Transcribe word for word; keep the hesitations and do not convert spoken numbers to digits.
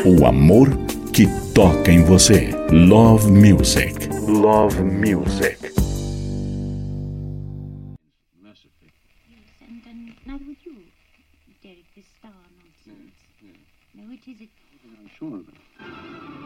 O amor que toca em você. Love Music. Love Music. Yes, and um, neither would you, Derek, this star nonsense. No, it is it. I'm sure of it.